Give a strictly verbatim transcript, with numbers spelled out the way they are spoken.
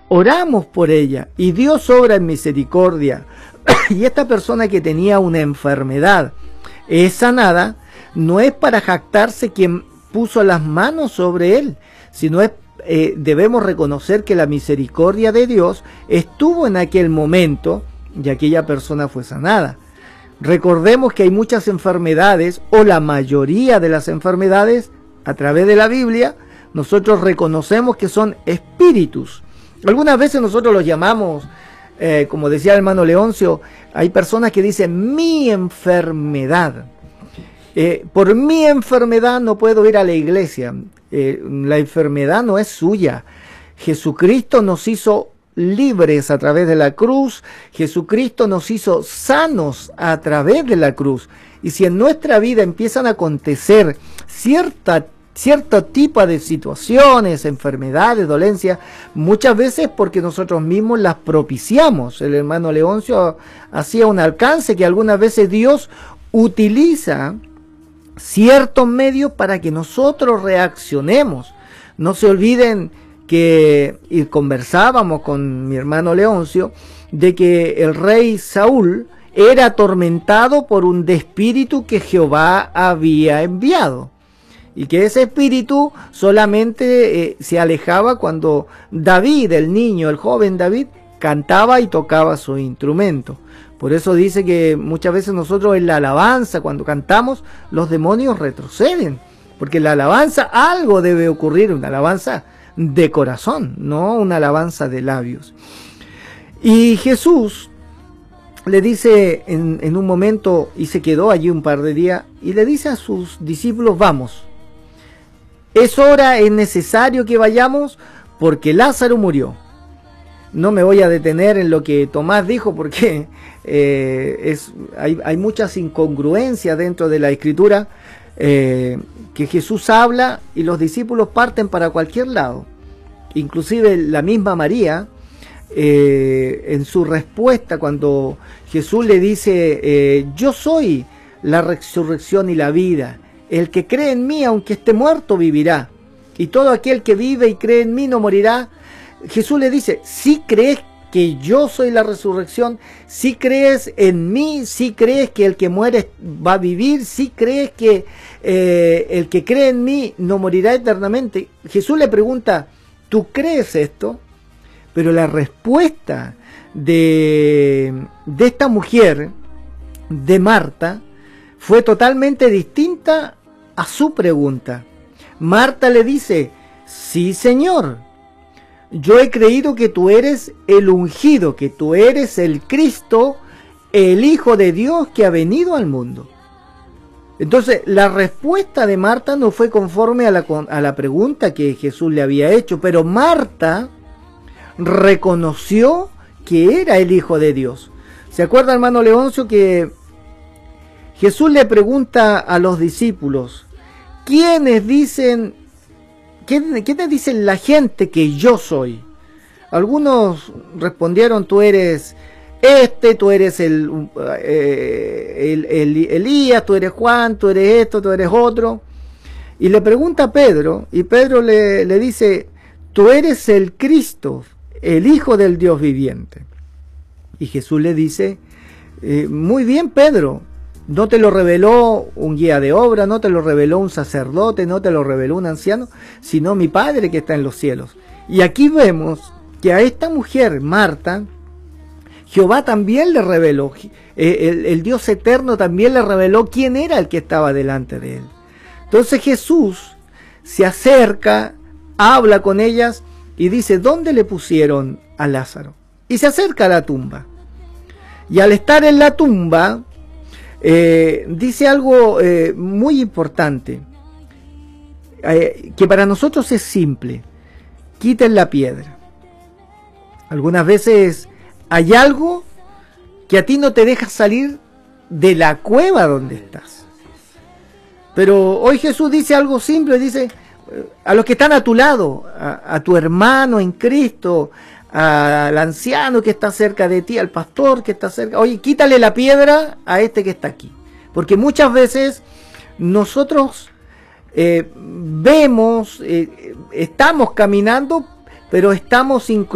oramos por ella y Dios obra en misericordia. Y esta persona que tenía una enfermedad es sanada, no es para jactarse quien puso las manos sobre él, sino es, eh, debemos reconocer que la misericordia de Dios estuvo en aquel momento y aquella persona fue sanada. Recordemos que hay muchas enfermedades, o la mayoría de las enfermedades, a través de la Biblia, nosotros reconocemos que son espíritus. Algunas veces nosotros los llamamos, eh, como decía el hermano Leoncio, hay personas que dicen mi enfermedad. Eh, por mi enfermedad no puedo ir a la iglesia. Eh, la enfermedad no es suya. Jesucristo nos hizo libres a través de la cruz. Jesucristo nos hizo sanos a través de la cruz. Y si en nuestra vida empiezan a acontecer cierta, cierto tipo de situaciones, enfermedades, dolencias, muchas veces porque nosotros mismos las propiciamos. El hermano Leoncio hacía un alcance que algunas veces Dios utiliza ciertos medios para que nosotros reaccionemos. No se olviden que, y conversábamos con mi hermano Leoncio, de que el rey Saúl era atormentado por un espíritu que Jehová había enviado. Y que ese espíritu solamente eh, se alejaba cuando David, el niño, el joven David, cantaba y tocaba su instrumento. Por eso dice que muchas veces nosotros en la alabanza, cuando cantamos, los demonios retroceden. Porque en la alabanza algo debe ocurrir, una alabanza de corazón, no una alabanza de labios. Y Jesús le dice en, en un momento, y se quedó allí un par de días, y le dice a sus discípulos, vamos, es hora, es necesario que vayamos, porque Lázaro murió. No me voy a detener en lo que Tomás dijo, porque eh, es, hay, hay muchas incongruencias dentro de la Escritura, eh, que Jesús habla y los discípulos parten para cualquier lado. Inclusive la misma María, eh, en su respuesta cuando Jesús le dice, eh, yo soy la resurrección y la vida, el que cree en mí aunque esté muerto vivirá, y todo aquel que vive y cree en mí no morirá. Jesús le dice, si crees que yo soy la resurrección, si crees en mí, si crees que el que muere va a vivir, si crees que eh, el que cree en mí no morirá eternamente. Jesús le pregunta, ¿tú crees esto? Pero la respuesta de, de esta mujer, de Marta, fue totalmente distinta a su pregunta. Marta le dice, sí, Señor, yo he creído que tú eres el ungido, que tú eres el Cristo, el Hijo de Dios que ha venido al mundo. Entonces, la respuesta de Marta no fue conforme a la, a la pregunta que Jesús le había hecho, pero Marta reconoció que era el Hijo de Dios. ¿Se acuerda, hermano Leoncio, que Jesús le pregunta a los discípulos, ¿quiénes dicen, quiénes, quiénes dicen la gente que yo soy? Algunos respondieron, tú eres este, tú eres el, eh, el, el Elías, tú eres Juan, tú eres esto, tú eres otro. Y le pregunta a Pedro, y Pedro le, le dice, tú eres el Cristo, el Hijo del Dios viviente. Y Jesús le dice, eh, muy bien, Pedro, no te lo reveló un guía de obra, no te lo reveló un sacerdote, no te lo reveló un anciano, sino mi Padre que está en los cielos. Y aquí vemos que a esta mujer, Marta, Jehová también le reveló, eh, el, el Dios eterno también le reveló quién era el que estaba delante de él. Entonces Jesús se acerca, habla con ellas y dice, ¿dónde le pusieron a Lázaro? Y se acerca a la tumba. Y al estar en la tumba, eh, dice algo eh, muy importante, eh, que para nosotros es simple. Quiten la piedra. Algunas veces hay algo que a ti no te deja salir de la cueva donde estás. Pero hoy Jesús dice algo simple, dice a los que están a tu lado, a, a tu hermano en Cristo, al anciano que está cerca de ti, al pastor que está cerca, oye, quítale la piedra a este que está aquí. Porque muchas veces nosotros eh, vemos, eh, estamos caminando, pero estamos incluso